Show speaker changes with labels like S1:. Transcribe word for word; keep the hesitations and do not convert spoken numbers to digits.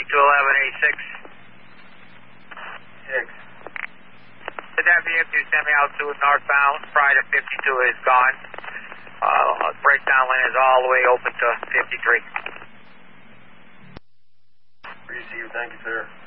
S1: to eleven A six.
S2: Six.
S1: Did that vehicle you sent me out to northbound prior to fifty-two is gone. Uh, breakdown lane is all the way open to fifty-three.
S2: Received. Thank you, sir.